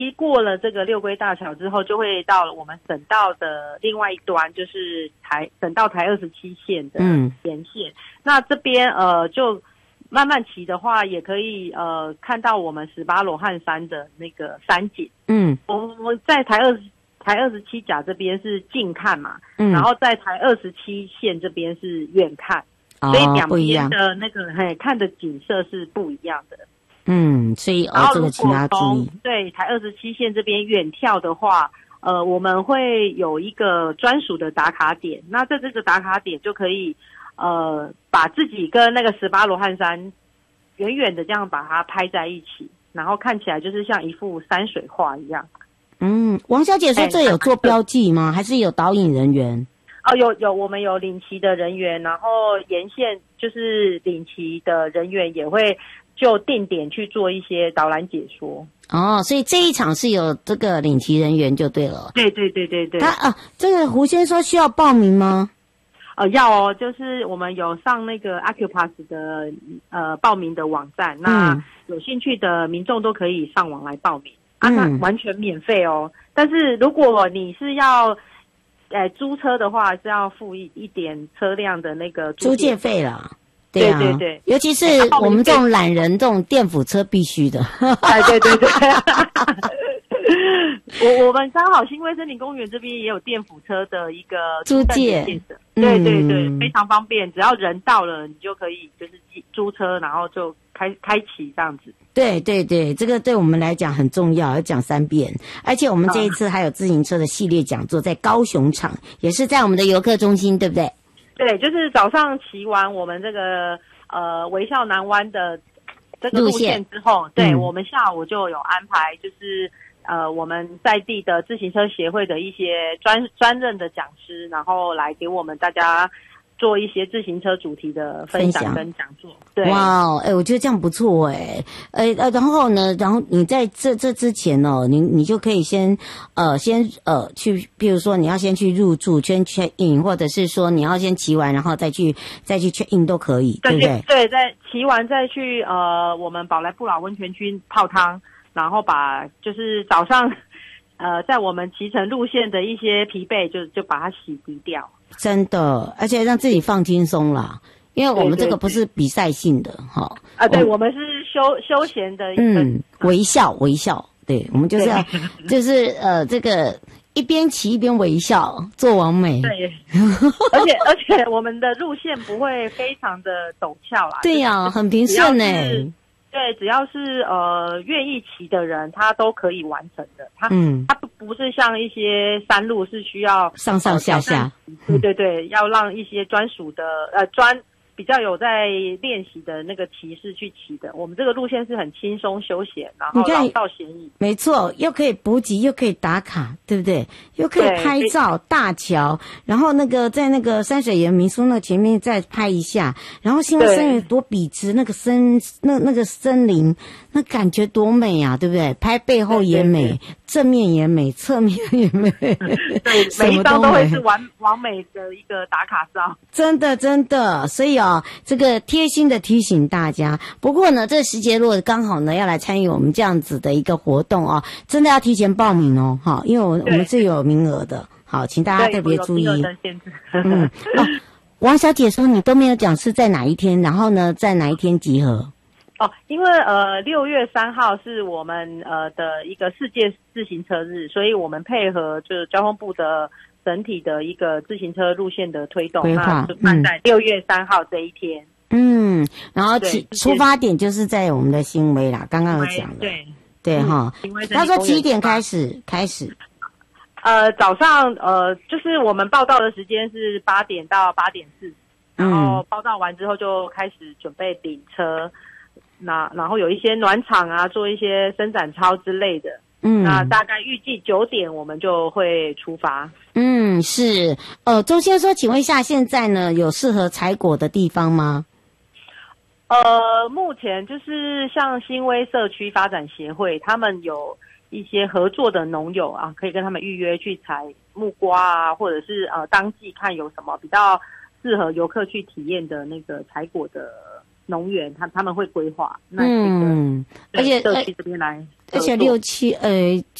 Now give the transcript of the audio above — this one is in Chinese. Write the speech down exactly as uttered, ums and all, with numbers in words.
一过了这个六龟大桥之后，就会到了我们省道的另外一端，就是台省道台二十七线的沿线。嗯、那这边呃，就慢慢骑的话，也可以呃看到我们十八罗汉山的那个山景。嗯，我们在台二台二十七甲这边是近看嘛，嗯，然后在台二十七线这边是远看，哦、所以两边的那个嘿看的景色是不一样的。 嗯，所以哦，这个请大家注意。 对，台二十七线这边远眺的话，呃，我们会有一个专属的打卡点。那在这个打卡点就可以，呃，把自己跟那个十八罗汉山远远的这样把它拍在一起，然后看起来就是像一幅山水画一样。 嗯，王小姐说这有做标记吗？还是有导引人员？ 哦，有有，我们有领骑的人员，然后沿线就是领骑的人员也会就定点去做一些导览解说。 哦，所以这一场是有这个领骑人员就对了。 对对对对对。 他啊，这个胡先说需要报名吗？ 呃，要哦，就是我们有上那个 Acupass 的呃报名的网站，那有兴趣的民众都可以上网来报名。啊，那完全免费哦。但是如果你是要呃租车的话，是要付一一点车辆的那个租借费啦。对啊， 对对对， 尤其是我们这种懒人，这种电辅车必须的。 哎，对对对。我我们刚好新威森林公园这边也有电辅车的一个租借， 对对对，嗯、非常方便，只要人到了，你就可以就是租车，然后就开开启这样子。 对对对，这个对我们来讲很重要，要讲三遍。而且我们这一次还有自行车的系列讲座，在高雄场，也是在我们的游客中心，对不对？ 对，就是早上骑完我们这个呃微笑南湾的这个路线之后，对、嗯、我们下午就有安排，就是呃我们在地的自行车协会的一些专专任的讲师，然后来给我们大家做一些自行车主题的分享跟讲座。对， 哇，哎、欸，我觉得这样不错哎、欸，呃，然后呢，然后你在这这之前哦，你你就可以先呃先呃去，比如说你要先去入住，先 check in， 或者是说你要先骑完，然后再去再去 check in 都可以，对不对？ 对，在骑完再去呃我们宝来不老温泉区泡汤，然后把就是早上呃在我们骑乘路线的一些疲惫就就把它洗涤掉。 真的，而且让自己放轻松啦。因为我们这个不是比赛性的哈啊，对，我们是休休闲的一个嗯微笑微笑，对，我们就是要就是呃这个一边骑一边微笑做完美， 对，而且而且我们的路线不会非常的陡峭啦， 对呀、啊，很平顺哎。 对，只要是呃愿意骑的人，他都可以完成的。他嗯，他不不是像一些山路是需要上上下下， 对对对，要让一些专属的呃专。比较有在练习的那个骑士去骑的，我们这个路线是很轻松休闲，然后绕道显影， 没错，又可以补给，又可以打卡，对不对？又可以拍照，大桥，然后那个在那个山水岩民宿那前面再拍一下，然后新威森林多笔直，那个森那那个森林，那感觉多美啊，对不对？拍背后也美，对对对，正面也美，侧面也美， 对，每一张都会是完完美的一个打卡照， 真的真的，所以哦。这个贴心的提醒大家，不过呢，这时节如果刚好呢要来参与我们这样子的一个活动哦，真的要提前报名哦，哈，因为我我们是有名额的，好，请大家特别注意。嗯，哦，王小姐说你都没有讲是在哪一天，然后呢，在哪一天集合？ 哦，因为呃六月三号是我们呃的一个世界自行车日，所以我们配合就是交通部的。整体的一个自行车路线的推动，那就办在六月三号这一天。 嗯，然后起出发点就是在我们的新威啦，刚刚有讲的， 对对哈。他说几点开始？开始？ 呃，早上呃，就是我们报到的时间是八点到八点四，然后报到完之后就开始准备领车，那然后有一些暖场啊，做一些伸展操之类的。嗯，那大概预计九点我们就会出发。 嗯，是。呃，周先说，请问一下，现在呢有适合采果的地方吗？ 呃，目前就是像新威社区发展协会，他们有一些合作的农友啊，可以跟他们预约去采木瓜啊，或者是呃当季看有什么比较适合游客去体验的那个采果的农园，他他们会规划。那嗯，而且社区这边来， 而且六七呃。